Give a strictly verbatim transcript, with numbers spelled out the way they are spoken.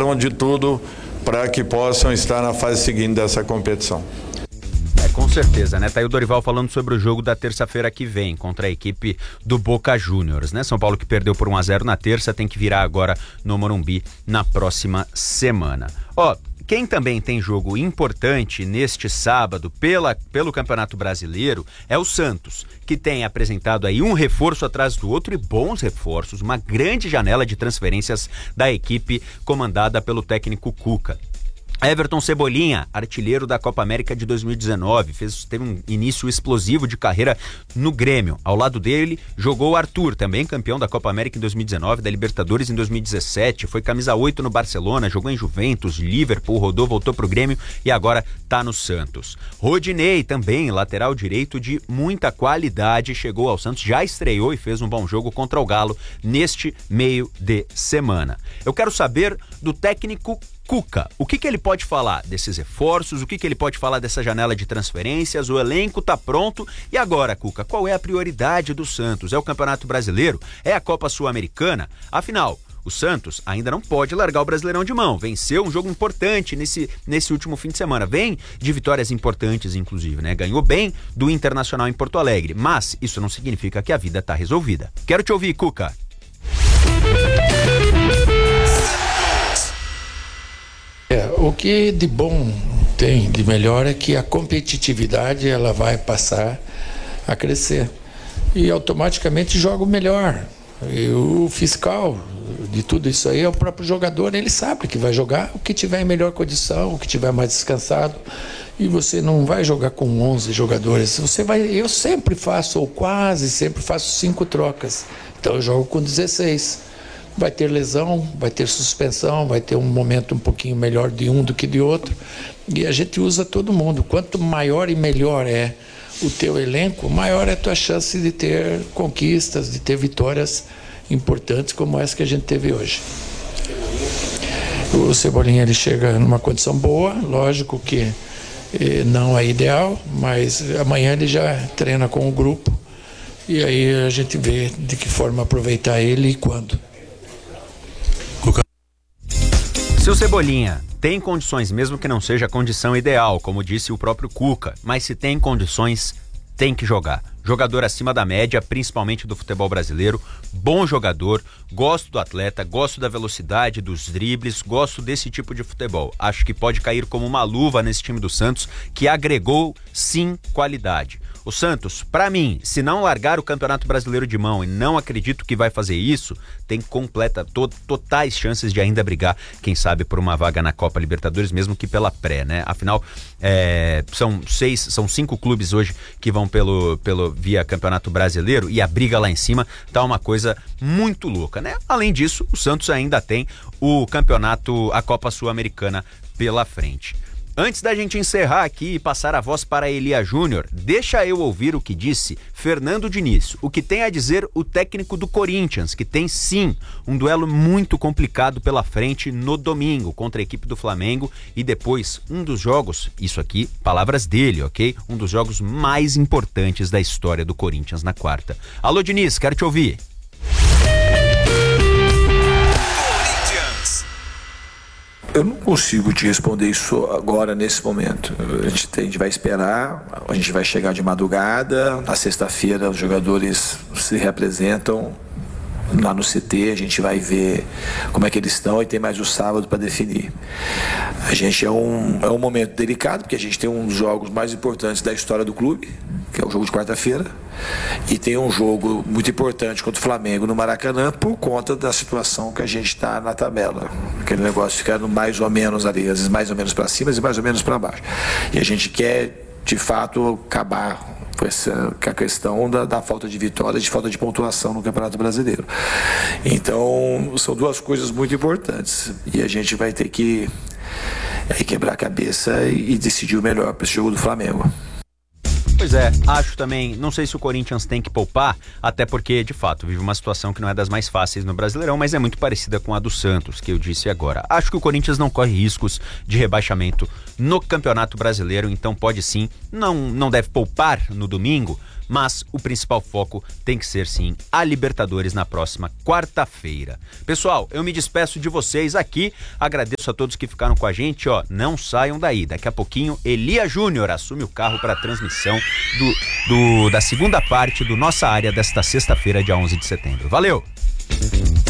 farão de tudo para que possam estar na fase seguinte dessa competição. É, com certeza, né? Tá aí o Dorival falando sobre o jogo da terça-feira que vem contra a equipe do Boca Juniors, né? São Paulo que perdeu por um a zero na terça, tem que virar agora no Morumbi na próxima semana. Ó, quem também tem jogo importante neste sábado pela, pelo Campeonato Brasileiro é o Santos, que tem apresentado aí um reforço atrás do outro e bons reforços, uma grande janela de transferências da equipe comandada pelo técnico Cuca. Everton Cebolinha, artilheiro da Copa América de dois mil e dezenove, fez, teve um início explosivo de carreira no Grêmio. Ao lado dele, jogou o Arthur, também campeão da Copa América em dois mil e dezenove, da Libertadores em dois mil e dezessete, foi camisa oito no Barcelona, jogou em Juventus, Liverpool, rodou, voltou pro Grêmio e agora tá no Santos. Rodinei, também lateral direito de muita qualidade, chegou ao Santos, já estreou e fez um bom jogo contra o Galo neste meio de semana. Eu quero saber do técnico Cuca, o que que ele pode falar desses reforços, o que que ele pode falar dessa janela de transferências, o elenco tá pronto, e agora, Cuca, qual é a prioridade do Santos? É o Campeonato Brasileiro? É a Copa Sul-Americana? Afinal, o Santos ainda não pode largar o Brasileirão de mão, venceu um jogo importante nesse, nesse último fim de semana, vem de vitórias importantes inclusive, né? Ganhou bem do Internacional em Porto Alegre, mas isso não significa que a vida tá resolvida. Quero te ouvir, Cuca. É, o que de bom tem, de melhor, é que a competitividade ela vai passar a crescer e automaticamente joga melhor. E o fiscal de tudo isso aí é o próprio jogador, ele sabe que vai jogar o que tiver em melhor condição, o que tiver mais descansado, e você não vai jogar com onze jogadores, você vai, eu sempre faço, ou quase sempre faço cinco trocas, então eu jogo com dezesseis. Vai ter lesão, vai ter suspensão, vai ter um momento um pouquinho melhor de um do que de outro. E a gente usa todo mundo. Quanto maior e melhor é o teu elenco, maior é a tua chance de ter conquistas, de ter vitórias importantes como essa que a gente teve hoje. O Cebolinha ele chega numa condição boa, lógico que eh, não é ideal, mas amanhã ele já treina com o grupo e aí a gente vê de que forma aproveitar ele e quando. Se o Cebolinha tem condições, mesmo que não seja a condição ideal, como disse o próprio Cuca, mas se tem condições, tem que jogar. Jogador acima da média, principalmente do futebol brasileiro, bom jogador, gosto do atleta, gosto da velocidade, dos dribles, gosto desse tipo de futebol. Acho que pode cair como uma luva nesse time do Santos, que agregou, sim, qualidade. O Santos, pra mim, se não largar o Campeonato Brasileiro de mão, e não acredito que vai fazer isso, tem completa, to, totais chances de ainda brigar, quem sabe, por uma vaga na Copa Libertadores, mesmo que pela pré, né? Afinal, é, são seis, são cinco clubes hoje que vão pelo, pelo via Campeonato Brasileiro e a briga lá em cima tá uma coisa muito louca, né? Além disso, o Santos ainda tem o campeonato, a Copa Sul-Americana pela frente. Antes da gente encerrar aqui e passar a voz para Elia Júnior, deixa eu ouvir o que disse Fernando Diniz, o que tem a dizer o técnico do Corinthians, que tem sim um duelo muito complicado pela frente no domingo contra a equipe do Flamengo e depois um dos jogos, isso aqui, palavras dele, ok? Um dos jogos mais importantes da história do Corinthians na quarta. Alô Diniz, quero te ouvir. Eu não consigo te responder isso agora, nesse momento. A gente, tem, a gente vai esperar, a gente vai chegar de madrugada, na sexta-feira os jogadores se representam lá no C T, a gente vai ver como é que eles estão e tem mais o sábado para definir. A gente é um, é um momento delicado, porque a gente tem um dos jogos mais importantes da história do clube, que é o jogo de quarta-feira, e tem um jogo muito importante contra o Flamengo no Maracanã por conta da situação que a gente está na tabela. Aquele negócio ficando mais ou menos ali, às vezes mais ou menos para cima e mais ou menos para baixo. E a gente quer, de fato, acabar com essa com a questão da, da falta de vitória, de falta de pontuação no Campeonato Brasileiro. Então, são duas coisas muito importantes. E a gente vai ter que é, quebrar a cabeça e, e decidir o melhor para esse jogo do Flamengo. Pois é, acho também, não sei se o Corinthians tem que poupar, até porque, de fato, vive uma situação que não é das mais fáceis no Brasileirão, mas é muito parecida com a do Santos, que eu disse agora. Acho que o Corinthians não corre riscos de rebaixamento no Campeonato Brasileiro, então pode sim, não, não deve poupar no domingo, mas o principal foco tem que ser sim a Libertadores na próxima quarta-feira. Pessoal, eu me despeço de vocês aqui, agradeço a todos que ficaram com a gente, ó, não saiam daí, daqui a pouquinho Elia Júnior assume o carro para a transmissão do, do, da segunda parte do Nossa Área desta sexta-feira, dia onze de setembro. Valeu!